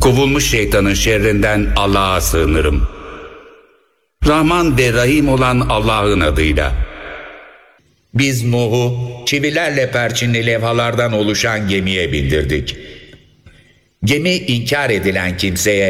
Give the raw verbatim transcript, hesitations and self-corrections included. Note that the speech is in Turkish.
Kovulmuş şeytanın şerrinden Allah'a sığınırım. Rahman ve Rahim olan Allah'ın adıyla. Biz Nuh'u çivilerle perçinli levhalardan oluşan gemiye bindirdik. Gemi inkar edilen kimseye